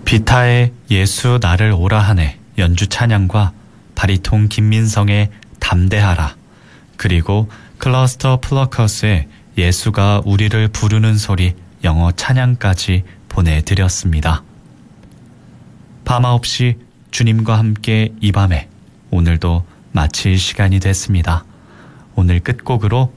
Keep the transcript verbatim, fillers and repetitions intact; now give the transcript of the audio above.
비타의 예수 나를 오라 하네 연주 찬양과 바리톤 김민성의 담대하라, 그리고 클러스터 플러커스의 예수가 우리를 부르는 소리 영어 찬양까지 보내드렸습니다. 밤아홉 시 주님과 함께 이 밤에 오늘도 마칠 시간이 됐습니다. 오늘 끝곡으로